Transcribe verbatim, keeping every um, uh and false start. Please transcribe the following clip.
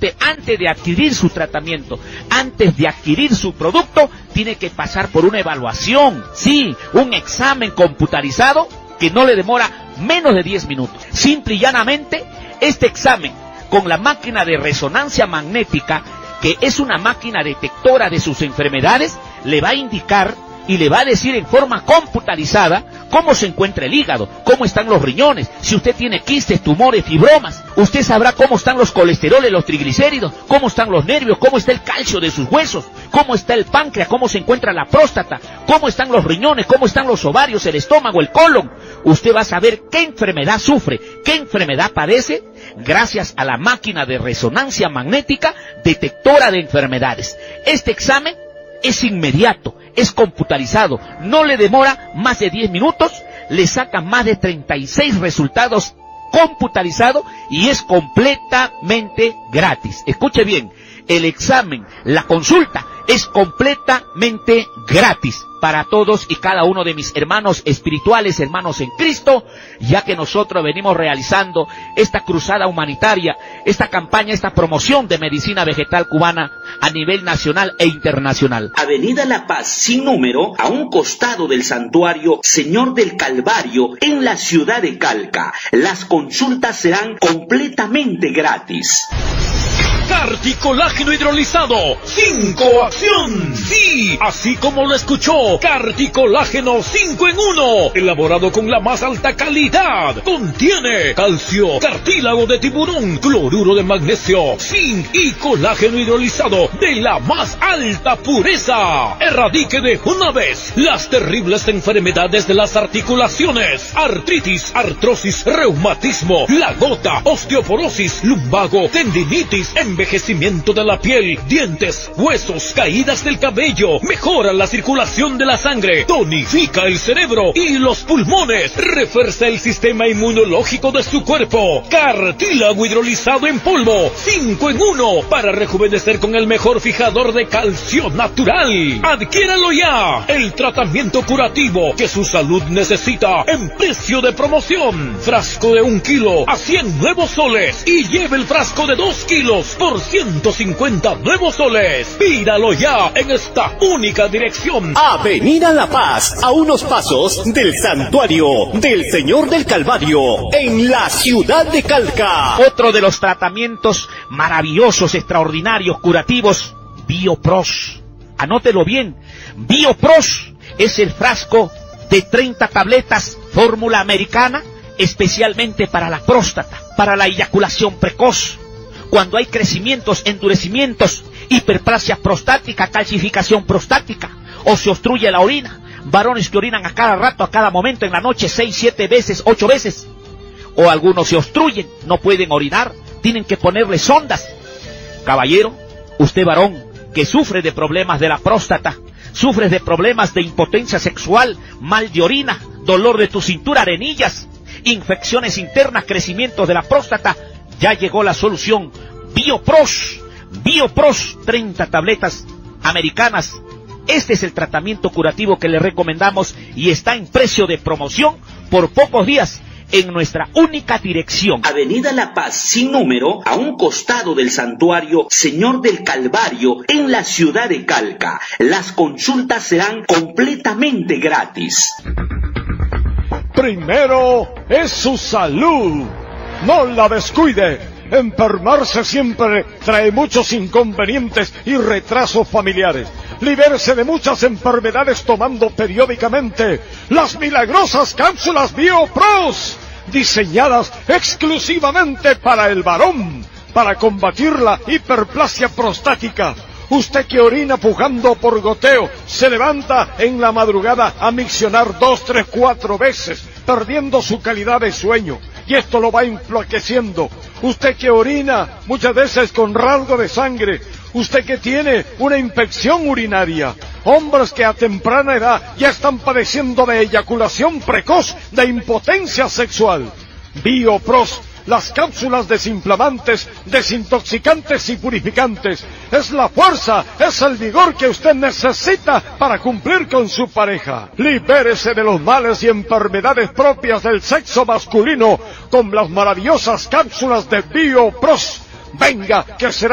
usted antes de adquirir su tratamiento, antes de adquirir su producto, tiene que pasar por una evaluación, sí, un examen computarizado que no le demora menos de diez minutos. Simple y llanamente, este examen con la máquina de resonancia magnética, que es una máquina detectora de sus enfermedades, le va a indicar y le va a decir en forma computarizada cómo se encuentra el hígado, cómo están los riñones, si usted tiene quistes, tumores, fibromas. Usted sabrá cómo están los colesteroles, los triglicéridos, cómo están los nervios, cómo está el calcio de sus huesos, cómo está el páncreas, cómo se encuentra la próstata, cómo están los riñones, cómo están los ovarios, el estómago, el colon. Usted va a saber qué enfermedad sufre, qué enfermedad padece, gracias a la máquina de resonancia magnética detectora de enfermedades. Este examen es inmediato, es computarizado, no le demora más de diez minutos, le saca más de treinta y seis resultados computarizados y es completamente gratis. Escuche bien, el examen, la consulta es completamente gratis para todos y cada uno de mis hermanos espirituales, hermanos en Cristo, ya que nosotros venimos realizando esta cruzada humanitaria, esta campaña, esta promoción de medicina vegetal cubana a nivel nacional e internacional. Avenida La Paz, sin número, a un costado del santuario Señor del Calvario, en la ciudad de Calca. Las consultas serán completamente gratis. Carticolágeno hidrolizado, cinco acción. Sí, así como lo escuchó, Carticolágeno cinco en uno, elaborado con la más alta calidad. Contiene calcio, cartílago de tiburón, cloruro de magnesio, zinc y colágeno hidrolizado de la más alta pureza. Erradique de una vez las terribles enfermedades de las articulaciones: artritis, artrosis, reumatismo, la gota, osteoporosis, lumbago, tendinitis, envejecimiento de la piel, dientes, huesos, caídas del cabello. Mejora la circulación de la sangre, tonifica el cerebro y los pulmones, refuerza el sistema inmunológico de su cuerpo. Cartílago hidrolizado en polvo, cinco en uno, para rejuvenecer con el mejor fijador de calcio natural. Adquiéralo ya, el tratamiento curativo que su salud necesita, en precio de promoción. Frasco de un kilo a cien nuevos soles y lleve el frasco de dos kilos por ciento cincuenta nuevos soles. Pídalo ya en esta única dirección. Avenida La Paz, a unos pasos del santuario del Señor del Calvario, en la ciudad de Calca. Otro de los tratamientos maravillosos, extraordinarios, curativos, Biopros. Anótelo bien, Biopros es el frasco de treinta tabletas, fórmula americana, especialmente para la próstata, para la eyaculación precoz, cuando hay crecimientos, endurecimientos, hiperplasia prostática, calcificación prostática, o se obstruye la orina, varones que orinan a cada rato, a cada momento, en la noche, seis, siete veces, ocho veces, o algunos se obstruyen, no pueden orinar, tienen que ponerle sondas. Caballero, usted varón que sufre de problemas de la próstata, sufres de problemas de impotencia sexual, mal de orina, dolor de tu cintura, arenillas, infecciones internas, crecimientos de la próstata, ya llegó la solución. Biopros, Biopros, treinta tabletas americanas. Este es el tratamiento curativo que le recomendamos y está en precio de promoción por pocos días en nuestra única dirección. Avenida La Paz, sin número, a un costado del santuario Señor del Calvario, en la ciudad de Calca. Las consultas serán completamente gratis. Primero es su salud. No la descuide. Enfermarse siempre trae muchos inconvenientes y retrasos familiares. Libérese de muchas enfermedades tomando periódicamente las milagrosas cápsulas Biopros, diseñadas exclusivamente para el varón, para combatir la hiperplasia prostática. Usted que orina pujando por goteo, se levanta en la madrugada a miccionar dos, tres, cuatro veces, perdiendo su calidad de sueño, y esto lo va enflaqueciendo. Usted que orina muchas veces con rasgo de sangre, usted que tiene una infección urinaria, hombres que a temprana edad ya están padeciendo de eyaculación precoz, de impotencia sexual. Biopros, las cápsulas desinflamantes, desintoxicantes y purificantes, es la fuerza, es el vigor que usted necesita para cumplir con su pareja. Libérese de los males y enfermedades propias del sexo masculino con las maravillosas cápsulas de Biopros. Venga, que será